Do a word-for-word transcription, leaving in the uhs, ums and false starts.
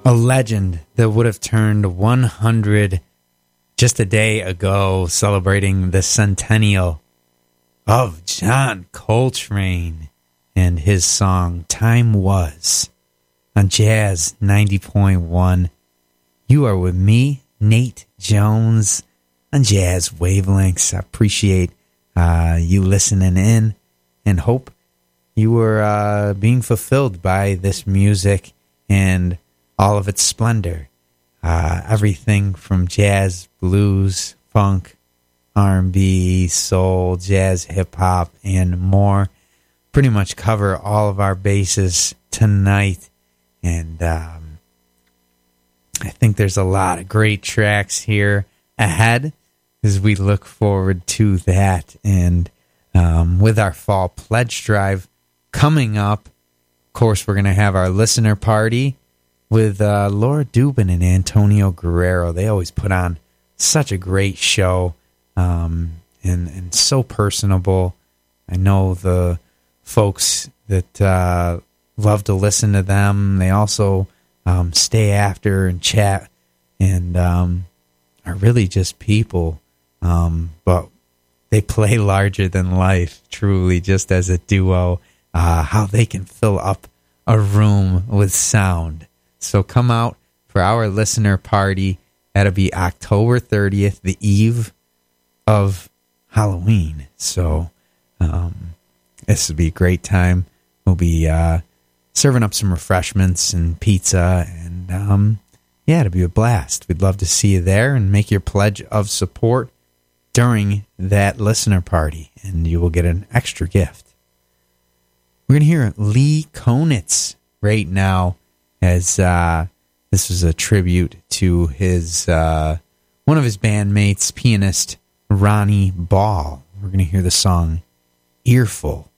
A legend that would have turned one hundred just a day ago, celebrating the centennial of John Coltrane and his song Time Was on Jazz ninety point one. You are with me, Nate Jones, on Jazz Wavelengths. I appreciate uh, you listening in and hope you were uh, being fulfilled by this music and all of its splendor. Uh, everything from jazz, blues, funk, R and B, soul, jazz, hip-hop, and more. Pretty much cover all of our bases tonight. And um, I think there's a lot of great tracks here ahead as we look forward to that. And um, with our fall pledge drive coming up, of course, we're going to have our listener party with uh, Laura Dubin and Antonio Guerrero. They always put on such a great show, um, and, and so personable. I know the folks that uh, love to listen to them. They also um, stay after and chat, and um, are really just people, um, but they play larger than life, truly, just as a duo, uh, how they can fill up a room with sound. So come out for our listener party. That'll be October thirtieth, the eve of Halloween. So um, this will be a great time. We'll be uh, serving up some refreshments and pizza. And um, yeah, it'll be a blast. We'd love to see you there and make your pledge of support during that listener party. And you will get an extra gift. We're going to hear Lee Konitz right now, as uh, this was a tribute to his uh, one of his bandmates, pianist Ronnie Ball. We're going to hear the song Earful.